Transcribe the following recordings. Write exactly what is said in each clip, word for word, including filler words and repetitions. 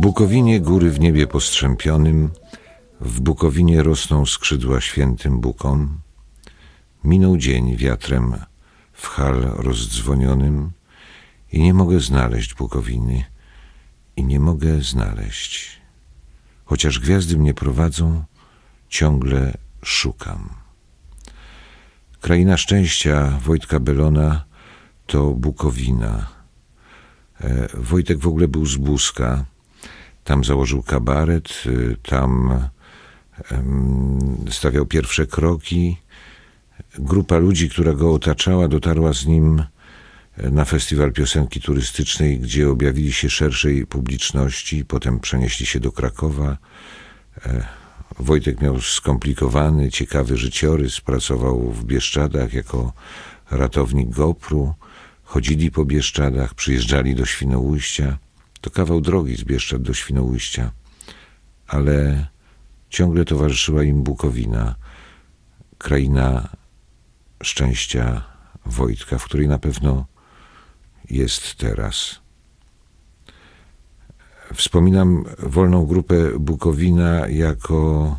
Bukowinie góry w niebie postrzępionym, w Bukowinie rosną skrzydła świętym Bukom. Minął dzień wiatrem w hal rozdzwonionym i nie mogę znaleźć Bukowiny, i nie mogę znaleźć. Chociaż gwiazdy mnie prowadzą, ciągle szukam. Kraina szczęścia Wojtka Bellona to Bukowina. E, Wojtek w ogóle był z Buska. Tam założył kabaret, tam em, stawiał pierwsze kroki. Grupa ludzi, która go otaczała, dotarła z nim na festiwal piosenki turystycznej, gdzie objawili się szerszej publiczności. Potem przenieśli się do Krakowa. E, Wojtek miał skomplikowany, ciekawy życiorys. Pracował w Bieszczadach jako ratownik gopru. Chodzili po Bieszczadach, przyjeżdżali do Świnoujścia. To kawał drogi z Bieszczad do Świnoujścia. Ale ciągle towarzyszyła im Bukowina, kraina szczęścia Wojtka, w której na pewno jest teraz. Wspominam wolną grupę Bukowina jako,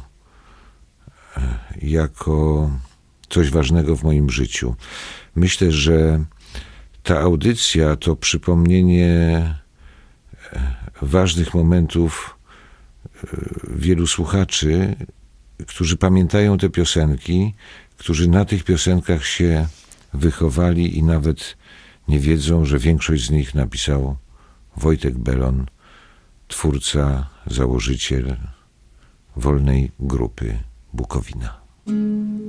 jako coś ważnego w moim życiu. Myślę, że ta audycja to przypomnienie ważnych momentów wielu słuchaczy, którzy pamiętają te piosenki, którzy na tych piosenkach się wychowali i nawet nie wiedzą, że większość z nich napisał Wojtek Bellon, twórca, założyciel wolnej grupy Bukowina.